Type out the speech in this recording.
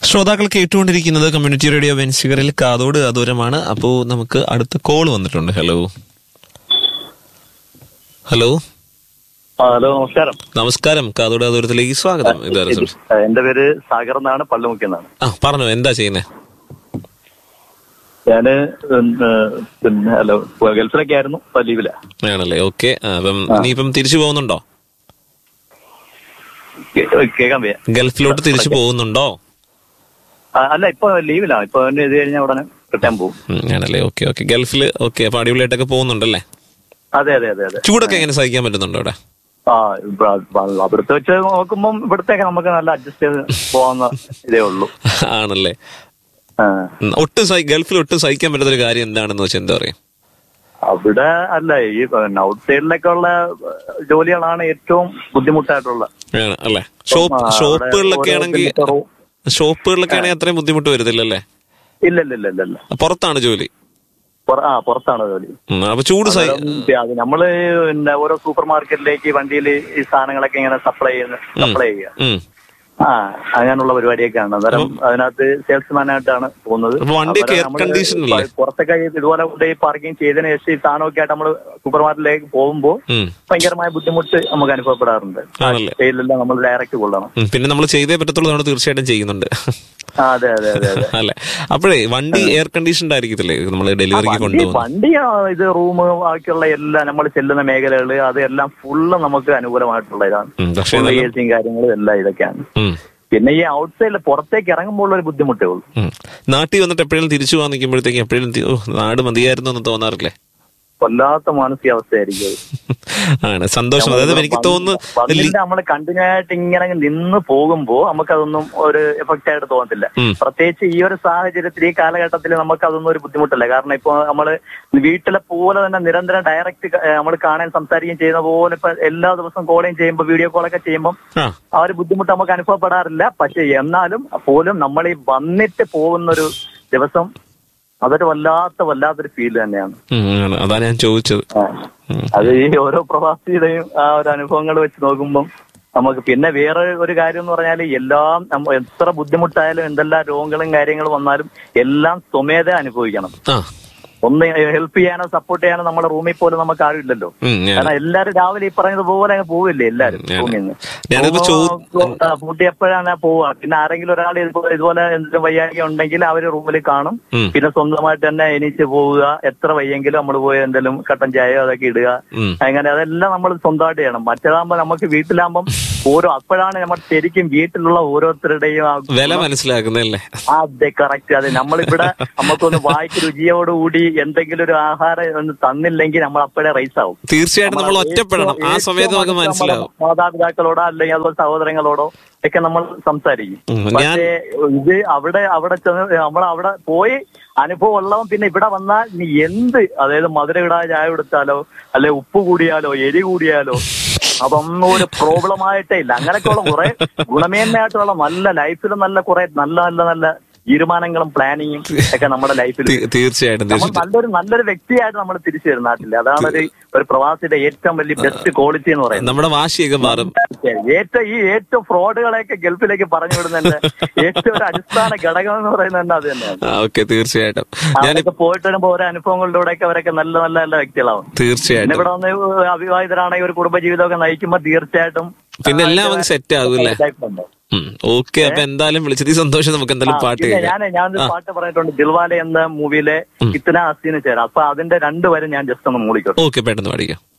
ശ്രോതാക്കൾ കേട്ടുകൊണ്ടിരിക്കുന്നത് community radio വെൻസിഗറിൽ കാതോട് കാതോരമാണ്. അപ്പോ നമുക്ക് അടുത്ത കോൾ വന്നിട്ടുണ്ട്. ഹലോ ഹലോ ഹലോ, നമസ്കാരം. നമസ്കാരം, കാതോട് കാതോരത്തിലേക്ക് സ്വാഗതം. എന്റെ പേര് സാഗർ എന്നാണ്, പള്ളിമുക്കിൽ നിന്നാണ്. പറഞ്ഞോ, എന്താ ചെയ്യുന്നത്? ഞാന് ഹലോ ഗൾഫിലൊക്കെ ആയിരുന്നു, ലീവില ആണല്ലേ. ഓക്കെ. അപ്പം ഇനിയിപ്പം തിരിച്ചു പോകുന്നുണ്ടോ? കേൾക്കാൻ വയ്യ. ഗൾഫിലോട്ട് തിരിച്ചു പോകുന്നുണ്ടോ? അല്ല, ഇപ്പൊ ലീവിലാണ്. ഇപ്പൊ ഇത് കഴിഞ്ഞാൽ ഉടനെ റിട്ടേൺ പോകും. ആണല്ലേ. Okay okay. ഗൾഫില് ഓക്കെ. അപ്പൊ അടിപൊളിയായിട്ടൊക്കെ പോകുന്നുണ്ടല്ലേ? അതെ അതെ അതെ അതെ. ചൂടൊക്കെ എങ്ങനെ സഹിക്കാൻ പറ്റുന്നുണ്ടോ ഇവിടെ? അവിടുത്തെ വെച്ച് നോക്കുമ്പോൾ ഇവിടത്തേക്ക് നമുക്ക് നല്ല അഡ്ജസ്റ്റ് ചെയ്ത് പോകുന്ന ഇതേ ഉള്ളൂ. ആണല്ലേ. ഗൾഫിൽ ഒട്ടും സഹിക്കാൻ പറ്റാത്തൊരു കാര്യം എന്താണെന്ന് വെച്ചാൽ എന്താ പറയാ? അവിടെ അല്ല, ഈ ഔട്ട് സൈഡിലൊക്കെ ഉള്ള ജോലികളാണ് ഏറ്റവും ബുദ്ധിമുട്ടായിട്ടുള്ള അല്ലേ. ഷോപ്പുകളിലൊക്കെ ആണെങ്കിൽ അത്രയും ബുദ്ധിമുട്ട് വരുന്നില്ലല്ലേ? ഇല്ല ഇല്ല ഇല്ല ഇല്ല. പുറത്താണ് ജോലി? പുറത്താണ് ജോലി. അപ്പൊ ചൂട് നമ്മള് ഓരോ സൂപ്പർ മാർക്കറ്റിലേക്ക് വണ്ടിയിൽ ഈ സാധനങ്ങളൊക്കെ ഇങ്ങനെ സപ്ലൈ ചെയ്യുക. അങ്ങനെയുള്ള പരിപാടിയൊക്കെയാണ്. അന്നേരം അതിനകത്ത് സെയിൽസ്മാനായിട്ടാണ് പോകുന്നത്. പുറത്തൊക്കെ ഇതുപോലെ പാർക്കിംഗ് ചെയ്തതിനു ശേഷം ഈ സാധനമൊക്കെ ആയിട്ട് നമ്മള് സൂപ്പർ മാർക്കറ്റിലേക്ക് പോകുമ്പോൾ ഭയങ്കരമായ ബുദ്ധിമുട്ട് നമുക്ക് അനുഭവപ്പെടാറുണ്ട്. സെയിലെല്ലാം നമ്മൾ ഡയറക്റ്റ് കൊള്ളണം. പിന്നെ നമ്മൾ ചെയ്തേ പറ്റത്തുള്ളൂ. നമ്മൾ തീർച്ചയായിട്ടും ചെയ്യുന്നുണ്ട്. അതെ അതെ അതെ അതെ. അല്ലെ. അപ്പോഴേ വണ്ടി എയർ കണ്ടീഷൻഡ് ആയിരിക്കത്തില്ലേ നമ്മൾ ഡെലിവറിക്ക് കൊണ്ടുപോകുന്നത്? വണ്ടി ഇത് റൂം ബാക്കിയുള്ള എല്ലാം നമ്മൾ ചെല്ലുന്ന മേഖലകള് അതെല്ലാം ഫുള്ള് നമുക്ക് അനുകൂലമായിട്ടുള്ള ഇതാണ്. എസിയും കാര്യങ്ങളും എല്ലാം ഇതൊക്കെയാണ്. പിന്നെ ഈ ഔട്ട് സൈഡിൽ പുറത്തേക്ക് ഇറങ്ങുമ്പോൾ ഒരു ബുദ്ധിമുട്ടേ ഉള്ളൂ. നാട്ടിൽ വന്നിട്ട് എപ്പോഴും തിരിച്ചു പോകാൻ നിൽക്കുമ്പോഴത്തേക്ക് എപ്പോഴും നാട് മതിയായിരുന്നു എന്ന് തോന്നാറില്ലേ? വല്ലാത്ത മാനസികാവസ്ഥയായിരിക്കും. ആണ് സന്തോഷം. അതായത് എനിക്ക് തോന്നുന്നു നമ്മള് കണ്ടിന്യൂ ആയിട്ട് ഇങ്ങനെ നിന്ന് പോകുമ്പോ നമുക്കതൊന്നും ഒരു എഫക്റ്റ് ആയിട്ട് തോന്നത്തില്ല. പ്രത്യേകിച്ച് ഈ ഒരു സാഹചര്യത്തിൽ, ഈ കാലഘട്ടത്തിൽ നമുക്കതൊന്നും ഒരു ബുദ്ധിമുട്ടല്ല. കാരണം ഇപ്പൊ നമ്മള് വീട്ടിലെ പോലെ തന്നെ നിരന്തരം ഡയറക്റ്റ് നമ്മൾ കാണാൻ സംസാരിക്കുകയും ചെയ്യുന്ന പോലെ ഇപ്പൊ എല്ലാ ദിവസവും കോളിങ് ചെയ്യുമ്പോൾ, വീഡിയോ കോളൊക്കെ ചെയ്യുമ്പോൾ ആ ഒരു ബുദ്ധിമുട്ട് നമുക്ക് അനുഭവപ്പെടാറില്ല. പക്ഷെ എന്നാലും പോലും നമ്മൾ ഈ വന്നിട്ട് പോകുന്നൊരു ദിവസം അതൊരു വല്ലാത്തൊരു ഫീൽ തന്നെയാണ്. അതാ ഞാൻ ചോദിച്ചത്. അത് ഈ ഓരോ പ്രവാസിയുടെയും ആ ഒരു അനുഭവങ്ങൾ വെച്ച് നോക്കുമ്പം നമുക്ക് പിന്നെ വേറെ ഒരു കാര്യം എന്ന് പറഞ്ഞാൽ എല്ലാം എത്ര ബുദ്ധിമുട്ടായാലും എന്തെല്ലാം രോഗങ്ങളും കാര്യങ്ങളും വന്നാലും എല്ലാം സ്വമേധ അനുഭവിക്കണം. ഒന്ന് ഹെൽപ്പ് ചെയ്യാനോ സപ്പോർട്ട് ചെയ്യാനോ നമ്മുടെ റൂമിൽ പോലും നമുക്ക് ആരും ഇല്ലല്ലോ. കാരണം എല്ലാരും രാവിലെ ഈ പറഞ്ഞതുപോലെ അങ്ങ് പോവില്ലേ എല്ലാരും റൂമിൽ നിന്ന്. പൂട്ടി എപ്പോഴാണ് പോവുക. പിന്നെ ആരെങ്കിലും ഒരാൾ ഇതുപോലെ എന്തെങ്കിലും വയ്യായ്ക ഉണ്ടെങ്കിൽ അവര് റൂമിൽ കാണും. പിന്നെ സ്വന്തമായിട്ട് തന്നെ എണീച്ച് പോവുക. എത്ര വയ്യെങ്കിലും നമ്മൾ പോയി എന്തെങ്കിലും കട്ടൻ ചായയോ അതൊക്കെ ഇടുക. അങ്ങനെ അതെല്ലാം നമ്മൾ സ്വന്തമായിട്ട് ചെയ്യണം. മറ്റേതാകുമ്പോ നമുക്ക് വീട്ടിലാകുമ്പം അപ്പോഴാണ് നമ്മൾ ശരിക്കും വീട്ടിലുള്ള ഓരോരുത്തരുടെയും വില മനസ്സിലാക്കുന്നല്ലേ. അതെ, കറക്റ്റ്. അതെ, നമ്മളിവിടെ നമുക്കൊന്ന് വായിക്ക് രുചിയോടുകൂടി എന്തെങ്കിലും ഒരു ആഹാരം ഒന്ന് തന്നില്ലെങ്കിൽ നമ്മൾ അപ്പോഴേ റൈസ് ആവും. തീർച്ചയായിട്ടും നമ്മൾ ഒറ്റപ്പെടണം. ആ സമയത്ത് നമുക്ക് മനസ്സിലാവും. മാതാപിതാക്കളോടോ അല്ലെങ്കിൽ അതുപോലെ സഹോദരങ്ങളോടോ ഒക്കെ നമ്മൾ സംസാരിക്കും. പക്ഷേ ഇത് അവിടെ ചെന്ന് നമ്മളവിടെ പോയി അനുഭവം ഉള്ളവൻ പിന്നെ ഇവിടെ വന്നാൽ നീ അതായത് മധുര ഇടാതെ ചായ കൊടുത്താലോ അല്ലെ ഉപ്പ് കൂടിയാലോ എരി കൂടിയാലോ അതൊന്നും ഒരു പ്രോബ്ലം ആയിട്ടേ ഇല്ല. അങ്ങനെയൊക്കെയുള്ള കുറെ ഗുണമേന്മയായിട്ടുള്ള നല്ല ലൈഫിൽ നല്ല കുറെ നല്ല തീരുമാനങ്ങളും പ്ലാനിങ്ങും ഒക്കെ നമ്മുടെ ലൈഫിൽ തീർച്ചയായിട്ടും നല്ലൊരു വ്യക്തിയായിട്ട് നമ്മൾ തിരിച്ചു വരും നാട്ടിൽ. അതാണ് ഒരു പ്രവാസിയുടെ ഏറ്റവും വലിയ ബെസ്റ്റ് ക്വാളിറ്റി എന്ന് പറയുന്നത്. നമ്മുടെ വാശിയൊക്കെ മാറും. ഏറ്റവും ഫ്രോഡുകളെയൊക്കെ ഗൾഫിലേക്ക് പറഞ്ഞു വിടുന്നതിന്റെ ഏറ്റവും ഒരു അടിസ്ഥാന ഘടകം എന്ന് പറയുന്നത് അത് തന്നെയാണ്. തീർച്ചയായിട്ടും ഞാനൊക്കെ പോയിട്ട് വരുമ്പോ ഓരോ അനുഭവങ്ങളിലൂടെയൊക്കെ അവരൊക്കെ നല്ല വ്യക്തികളാവും. തീർച്ചയായിട്ടും ഇവിടെ വന്ന് അവിവാഹിതരാണെങ്കിൽ ഒരു കുടുംബജീവിതമൊക്കെ നയിക്കുമ്പോൾ തീർച്ചയായിട്ടും പിന്നെ എല്ലാം സെറ്റ് ആകുമല്ലേ. ഓക്കെ. അപ്പൊ എന്തായാലും വിളിച്ചത് സന്തോഷം. നമുക്ക് എന്തായാലും പാട്ട് ഞാനൊരു പാട്ട് പറഞ്ഞിട്ടുണ്ട്, ദിൽവാലെ എന്ന മൂവിയിലെ ഇത്തന ഹസീന് ചേരാം. അപ്പൊ അതിന്റെ 2 വരെ ഞാൻ ജസ്റ്റ് ഒന്ന് മൂളിക്കോട്ടെ. ഓക്കെ, പെട്ടെന്ന് പാടിക്കാം.